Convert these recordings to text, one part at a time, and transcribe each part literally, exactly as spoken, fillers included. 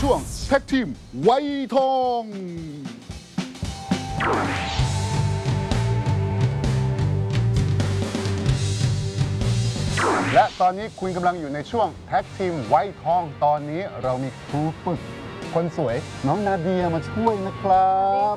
ช่วงแท็กทีมไวทอง และตอนนี้คุณกำลังอยู่ในช่วงแท็กทีมไวทองตอนนี้เรามีครูฝึกคนสวยน้องนาเดียมาช่วยนะครับ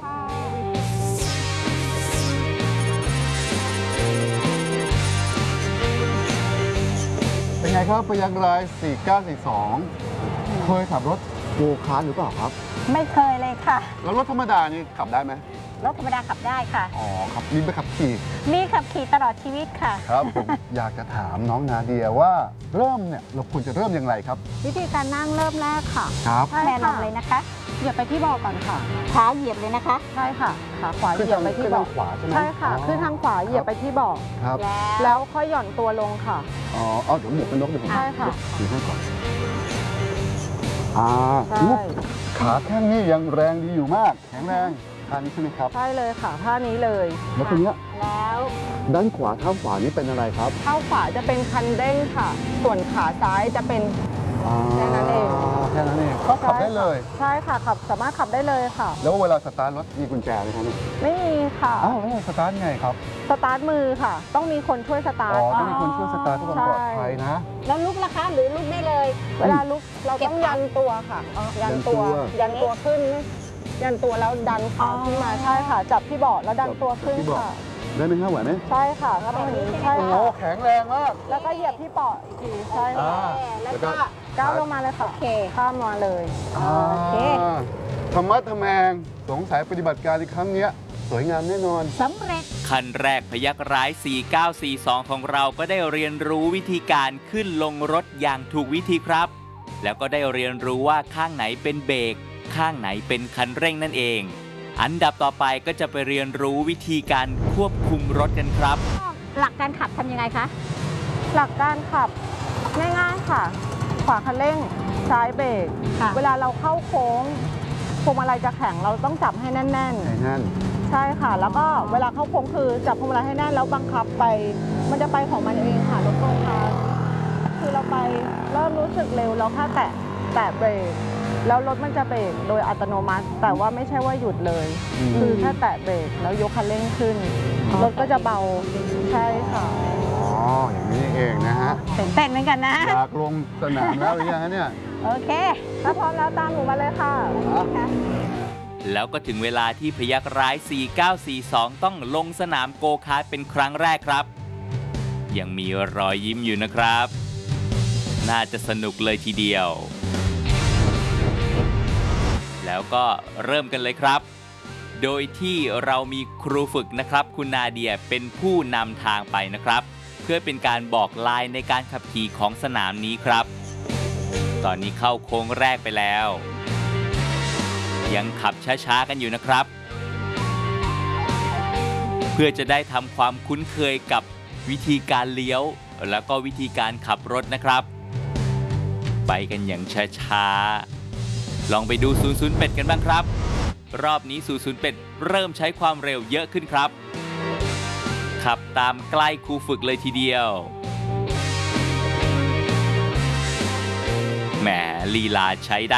เป็นไงครับพยัคฆ์ร้ายสี่เก้าสี่สองเคยขับรถโกคาร์ทหรือเปล่าครับไม่เคยเลยค่ะแล้วรถธรรมดานี่ขับได้ไหมรถธรรมดาขับได้ค่ะอ๋อขับมีไปขับขี่มีขับขี่ตลอดชีวิตค่ะครับผม อยากจะถามน้องนาเดียว่าเริ่มเนี่ยเราควรจะเริ่มอย่างไรครับวิธีการนั่งเริ่มแรกค่ะครับแม่ลงเลยนะคะเหยียบไปที่เบาะก่อนค่ะขาเหยียบเลยนะคะใช่ค่ะขาขวาเหยียบไปที่เบาะขวาใช่ไหมใช่ค่ะขึ้นทางขวาเหยียบไปที่เบาะครับแล้วค่อยหย่อนตัวลงค่ะอ๋อเอาเดี๋ยวหมวกกันน็อกเดี๋ยวผมใช่ค่ะถือให้ก่อนอ่าขาแข้งนี่ยังแรงดีอยู่มากแข็งแรงท่านี้ใช่ไหมครับใช่เลยค่ะท่านี้เลยแล้วคนนี้แล้วด้านขวาเท้าขวานี้เป็นอะไรครับเท้าขวาจะเป็นคันเร่งค่ะส่วนขาซ้ายจะเป็นแค่นั้นเองแค่นั้นเองก็ขับได้เลยใช่ค่ะขับสามารถขับได้เลยค่ะแล้วเวลาสตาร์ทรถมีกุญแจไหมครับไม่มีค่ะอ้าวแล้วสตาร์ทไงครับสตาร์ทมือค่ะต้องมีคนช่วยสตาร์ทอ๋อต้องมีคนช่วยสตาร์ทเพื่อความปลอดภัยนะแล้วลุกล่ะคะหรือลุกได้เลยเวลาลุกเราต้องยันตัวค่ะยันตัวยันตัวขึ้นยันตัวแล้วดันขาขึ้นมาใช่ค่ะจับที่เบาะแล้วดันตัวขึ้นค่ะได้ไหมครับไหวไหมใช่ค่ะก็ต้องอย่างนี้ใช่ค่ะโอ้แข็งแรงมากแล้วก็เหยียบที่เบาะอีกทีใช่ค่ะแล้วก็ก้าวลงมาเลยค่ะโอเคข้ามมาเลยโอเคธรรมะทแมงสงสัยปฏิบัติการในครั้งนี้สวยงามแน่นอนสำเร็จขั้นแรกพยัคฆ์ร้ายสี่เก้าสี่สองของเราก็ได้เรียนรู้วิธีการขึ้นลงรถอย่างถูกวิธีครับแล้วก็ได้เรียนรู้ว่าข้างไหนเป็นเบรกข้างไหนเป็นคันเร่งนั่นเองอันดับต่อไปก็จะไปเรียนรู้วิธีการควบคุมรถกันครับหลักการขับทำยังไงคะหลักการขับง่ายๆค่ะขวาคันเร่งซ้ายเบรกเวลาเราเข้าโค้งพวงมาลัยจะแข็งเราต้องจับให้แน่นๆแน่นใช่ค่ะแล้วก็เวลาเข้าโค้งคือจับพวงมาลัยให้แน่นแล้วบังคับไปมันจะไปของมันเองค่ะรถโกคาร์ทคือเราไปเริ่มรู้สึกเร็วเราแค่แตะแตะเบรกแล้วรถมันจะเบรกโดยอัตโนมัติแต่ว่าไม่ใช่ว่าหยุดเลยคือแค่แตะเบรกแล้วยกคันเร่งขึ้นรถก็จะเบาใช่ค่ะอ๋ออย่างนี้เองนะฮะตื่นเต้นเหมือนกันนะอยากลงสนามแล้วหรือยังเนี่ยโอเคถ้าพร้อมแล้วตามหนูมาเลยค่ะแล้วก็ถึงเวลาที่พยัคฆ์ร้ายสี่เก้าสี่สองต้องลงสนามโกคาร์ทเป็นครั้งแรกครับยังมีรอยยิ้มอยู่นะครับน่าจะสนุกเลยทีเดียวแล้วก็เริ่มกันเลยครับโดยที่เรามีครูฝึกนะครับคุณนาเดียเป็นผู้นำทางไปนะครับเพื่อเป็นการบอกลายในการขับขี่ของสนามนี้ครับตอนนี้เข้าโค้งแรกไปแล้วยังขับช้าๆกันอยู่นะครับเพื่อจะได้ทำความคุ้นเคยกับวิธีการเลี้ยวแล้วก็วิธีการขับรถนะครับไปกันอย่างช้าๆลองไปดูศูนย์ศูนย์เป็ดกันบ้างครับรอบนี้ศูนย์ศูนย์เป็ดเริ่มใช้ความเร็วเยอะขึ้นครับขับตามใกล้ครูฝึกเลยทีเดียวแหมลีลาใช้ได้